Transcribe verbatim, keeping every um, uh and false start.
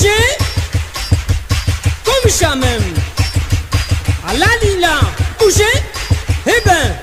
Bouger. Comme ça même. À la lila. Bouger. Eh ben.